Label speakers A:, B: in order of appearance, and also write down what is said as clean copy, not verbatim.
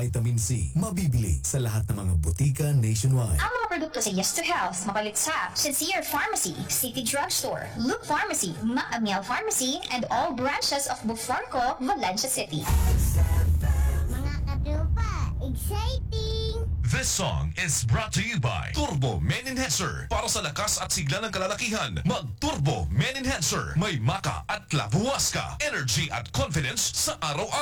A: Vitamin C. Mabibili sa lahat ng mga butika nationwide.
B: Ang mga produkto sa Yes to Health mapalit sa Sincere Pharmacy, City Drugstore, Loop Pharmacy, Macamiel Pharmacy, and all branches of Bufarco, Valencia City.
C: Mga katropa, exciting!
D: This song is brought to you by Turbo Men Enhancer. Para sa lakas at sigla ng kalalakihan, mag-Turbo Men Enhancer. May maka at labuwas ka. Energy at confidence sa araw-araw.